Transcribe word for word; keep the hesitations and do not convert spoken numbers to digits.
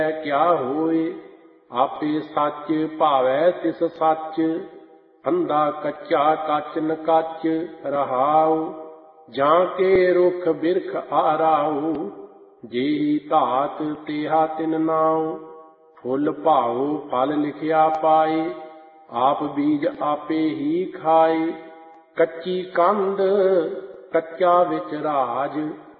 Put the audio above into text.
क्या होए, आपे सच भावै तिस सच। अंधा कच्चा कच न कच रहाओ, जां के रुख बिरख आराओ। जेही धात तेहा तिन नाओ, फुल भाओ फल लिखिया पाए। आप बीज आपे ही खाए, कच्ची कंध कच्चा विच राज।